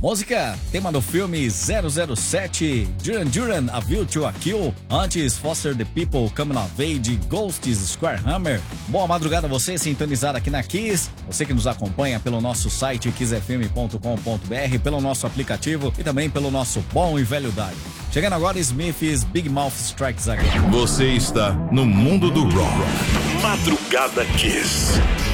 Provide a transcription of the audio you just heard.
Música, tema do filme 007, Duran Duran, A View to a Kill. Antes, Foster the People, Coming of Age, Ghosts, Square Hammer. Boa madrugada você sintonizado aqui na Kiss. Você que nos acompanha pelo nosso site kissfm.com.br, pelo nosso aplicativo e também pelo nosso bom e velho dial. Chegando agora, Smith's Big Mouth Strikes Again. Você está no mundo do rock. Madrugada Kiss.